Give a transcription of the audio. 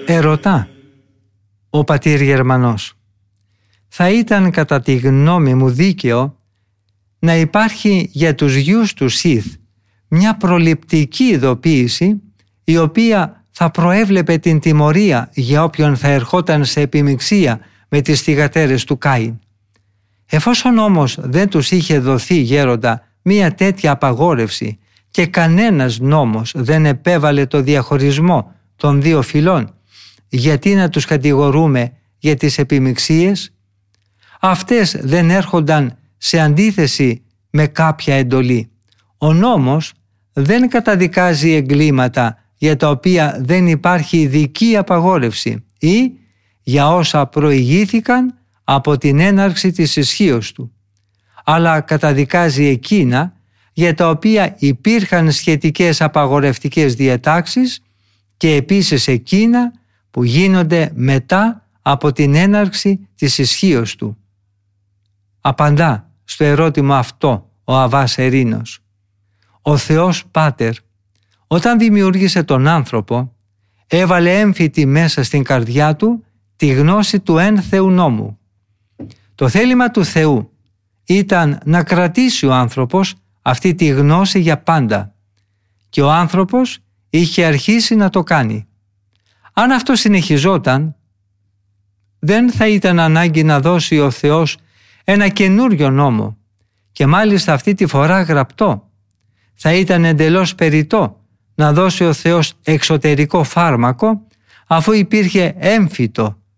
Ερωτά ο πατήρ Γερμανός: θα ήταν κατά τη γνώμη μου δίκαιο να υπάρχει για τους γιους του Σιθ μια προληπτική ειδοποίηση η οποία θα προέβλεπε την τιμωρία για όποιον θα ερχόταν σε επιμιξία με τις θυγατέρες του Κάιν. Εφόσον όμως δεν τους είχε δοθεί, γέροντα, μια τέτοια απαγόρευση και κανένας νόμος δεν επέβαλε το διαχωρισμό των δύο φυλών, γιατί να τους κατηγορούμε για τις επιμιξίες? Αυτές δεν έρχονταν σε αντίθεση με κάποια εντολή. Ο νόμος δεν καταδικάζει εγκλήματα για τα οποία δεν υπάρχει ειδική απαγόρευση ή για όσα προηγήθηκαν από την έναρξη της ισχύως του, αλλά καταδικάζει εκείνα για τα οποία υπήρχαν σχετικές απαγορευτικές διατάξεις και επίσης εκείνα που γίνονται μετά από την έναρξη της ισχύως του. Απαντά στο ερώτημα αυτό ο Αββάς Ερήνος: ο Θεός Πάτερ, όταν δημιούργησε τον άνθρωπο, έβαλε έμφυτη μέσα στην καρδιά του τη γνώση του εν Θεού νόμου. Το θέλημα του Θεού ήταν να κρατήσει ο άνθρωπος αυτή τη γνώση για πάντα και ο άνθρωπος είχε αρχίσει να το κάνει. Αν αυτό συνεχιζόταν, δεν θα ήταν ανάγκη να δώσει ο Θεός ένα καινούριο νόμο και μάλιστα αυτή τη φορά γραπτό. Θα ήταν εντελώς περιττό να δώσει ο Θεός εξωτερικό φάρμακο αφού υπήρχε έμφυτο